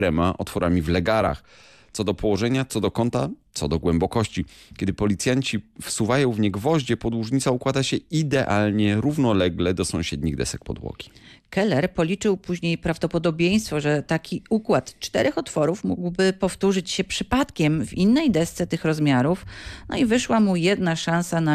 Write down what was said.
otworami w legarach. Co do położenia, co do kąta, co do głębokości. Kiedy policjanci wsuwają w nie gwoździe, podłużnica układa się idealnie, równolegle do sąsiednich desek podłogi. Keller policzył później prawdopodobieństwo, że taki układ 4 otworów mógłby powtórzyć się przypadkiem w innej desce tych rozmiarów. No i wyszła mu jedna szansa na